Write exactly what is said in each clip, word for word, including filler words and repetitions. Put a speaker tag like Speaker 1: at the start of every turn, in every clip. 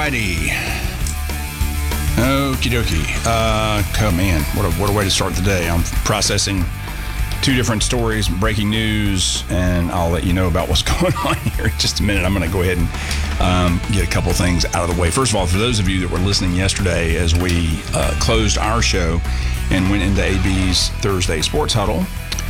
Speaker 1: righty. Okie dokie. Uh, oh man, what a, what a way to start the day. I'm processing two different stories, breaking news, and I'll let you know about what's going on here in just a minute. I'm going to go ahead and um, get a couple things out of the way. First of all, for those of you that were listening yesterday as we uh, closed our show and went into A B's Thursday Sports Huddle,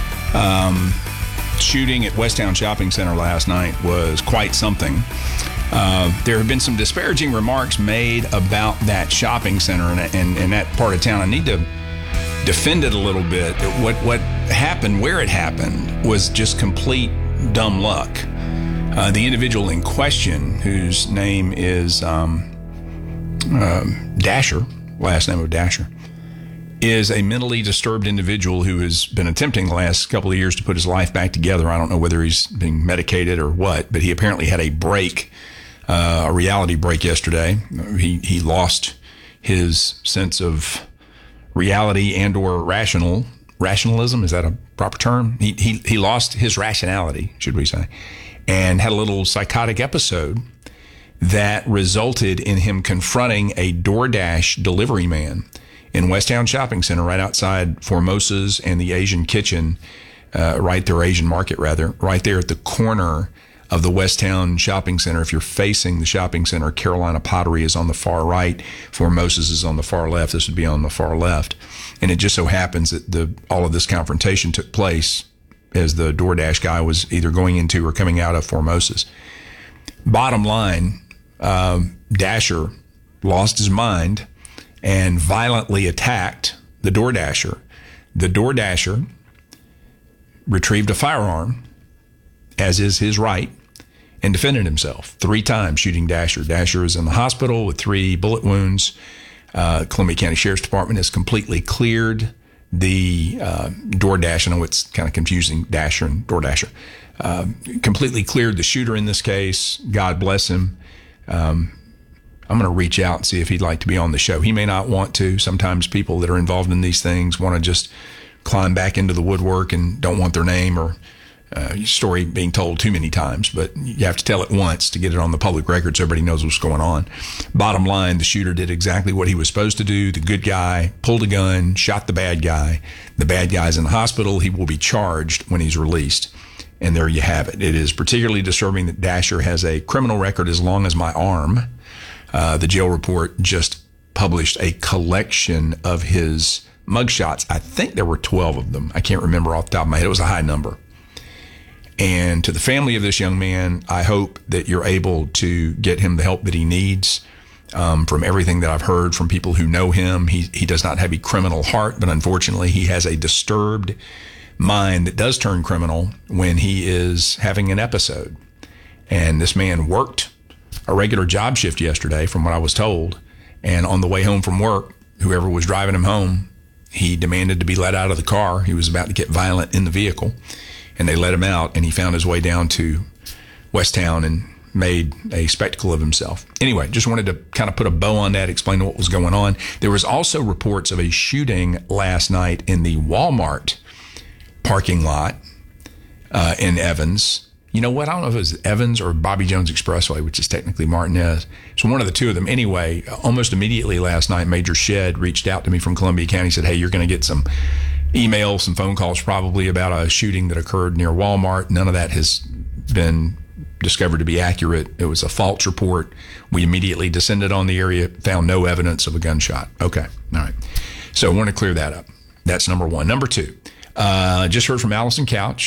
Speaker 1: um, shooting at Westtown Shopping Center last night was quite something. Uh, there have been some disparaging remarks made about that shopping center and, and, and that part of town. I need to defend it a little bit. What what happened, where it happened, was just complete dumb luck. Uh, the individual in question, whose name is um, uh, Dasher, last name of Dasher, is a mentally disturbed individual who has been attempting the last couple of years to put his life back together. I don't know whether he's being medicated or what, but he apparently had a break, uh, a reality break yesterday. He he lost his sense of reality and or rational rationalism. Is that a proper term? He, he, he lost his rationality, should we say, and had a little psychotic episode that resulted in him confronting a DoorDash delivery man in Westtown Shopping Center right outside Formosa's and the Asian Kitchen, uh, right there, Asian Market rather, right there at the corner of the Westtown Shopping Center. If you're facing the shopping center, Carolina Pottery is on the far right, Formosa's is on the far left. This would be on the far left. And it just so happens that the all of this confrontation took place as the DoorDash guy was either going into or coming out of Formosa's. Bottom line, um, Dasher lost his mind and violently attacked the DoorDasher. The DoorDasher retrieved a firearm, as is his right, and defended himself three times, shooting Dasher. Dasher is in the hospital with three bullet wounds. Uh, Columbia County Sheriff's Department has completely cleared the uh, DoorDash. I know it's kind of confusing, Dasher and DoorDasher. Uh, completely cleared the shooter in this case. God bless him. Um, I'm going to reach out and see if he'd like to be on the show. He may not want to. Sometimes people that are involved in these things want to just climb back into the woodwork and don't want their name or uh, story being told too many times. But you have to tell it once to get it on the public record so everybody knows what's going on. Bottom line, the shooter did exactly what he was supposed to do. The good guy pulled a gun, shot the bad guy. The bad guy's in the hospital. He will be charged when he's released. And there you have it. It is particularly disturbing that Dasher has a criminal record as long as my arm. Uh, the jail report just published a collection of his mugshots. I think there were twelve of them. I can't remember off the top of my head. It was a high number. And to the family of this young man, I hope that you're able to get him the help that he needs. Um, from everything that I've heard from people who know him, he, he does not have a criminal heart, but unfortunately he has a disturbed mind that does turn criminal when he is having an episode. And this man worked a regular job shift yesterday, from what I was told. And on the way home from work, whoever was driving him home, he demanded to be let out of the car. He was about to get violent in the vehicle, and they let him out, and he found his way down to Westtown and made a spectacle of himself. Anyway, just wanted to kind of put a bow on that, explain what was going on. There was also reports of a shooting last night in the Walmart parking lot uh, in Evans. You know what? I don't know if it was Evans or Bobby Jones Expressway, which is technically Martinez. So one of the two of them. Anyway, almost immediately last night, Major Shedd reached out to me from Columbia County, said, hey, you're going to get some emails, some phone calls probably about a shooting that occurred near Walmart. None of that has been discovered to be accurate. It was a false report. We immediately descended on the area, found no evidence of a gunshot. Okay. All right. So I want to clear that up. That's number one. Number two, uh, just heard from Allison Couch.